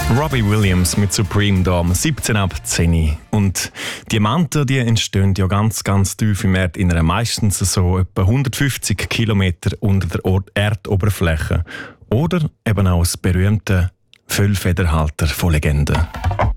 Robbie Williams mit Supreme da um 17 ab 10. Und Diamanten, die entstehen ja ganz, ganz tief im Erdinneren, meistens so etwa 150 Kilometer unter der Erdoberfläche. Oder eben auch das berühmte Füllfederhalter von Legenden.